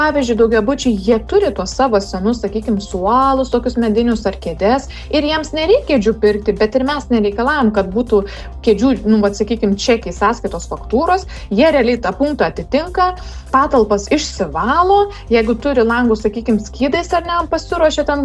Pavyzdžiui, daugiabučiai, jie turi tuos savo senus, sakykime, suolus, tokius medinius ar kėdės ir jiems nereikia kėdžių pirkti, bet ir mes nereikalavim, kad būtų kėdžių, sakykime, čekiai sąskaitos faktūros, jie realiai tą punktą atitinka, patalpas išsivalo, jeigu turi langus, sakykime, skydais ar ne, pasiruošia ten,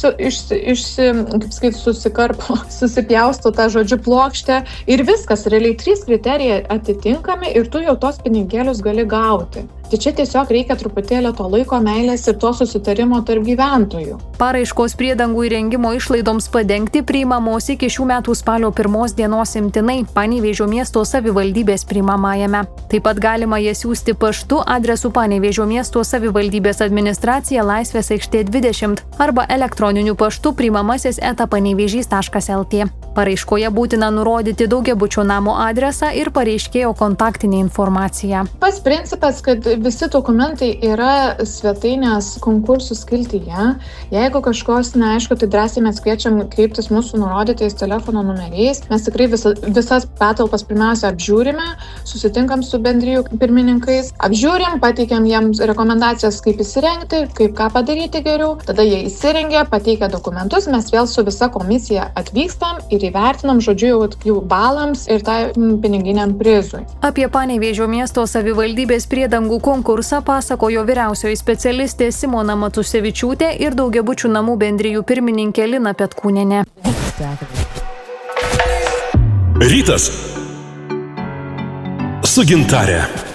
susipjausto tą žodžiu plokštę ir viskas, realiai 3 kriterijai atitinkami ir tu jau tos pinigėlius gali gauti. Tai čia tiesiog reikia truputėlį to laiko, meilės ir to susitarimo tarp gyventojų. Paraiškos priedangų įrengimo išlaidoms padengti priimamos iki šių metų spalio 1 dienos imtinai Panevėžio miesto savivaldybės priimamajame. Taip pat galima jas siųsti paštu adresu Panevėžio miesto savivaldybės administracija Laisvės aikštė 20 arba elektroniniu paštu priimamasis@panevėžys.lt. Paraiškoje būtina nurodyti daugiabučio namo adresą ir pareiškėjo kontaktinę informaciją. Pats principas, kad visi dokumentai yra svetainės konkursų skiltyje. Jeigu kažkos neaišku, tai drąsiai mes kviečiam kreiptis mūsų nurodytais telefono numeriais. Mes tikrai visas patalpas pirmiausia apžiūrime, susitinkam su bendrijų pirmininkais, apžiūrim, pateikiam jiems rekomendacijas, kaip įsirengti, kaip ką padaryti geriau. Tada jie įsirengia, pateikia dokumentus, mes vėl su visa komisija atvykstam ir įvertinam, žodžiu, jau balams ir tai piniginiam prizui. Apie Panevėžio miesto savivaldybės priedangų konkursą pasakojo vyriausioji specialistė Simona Matusevičiūtė ir daugiabučių namų bendrijų pirmininkė Lina Petkūnienė. Rytas su Gintare.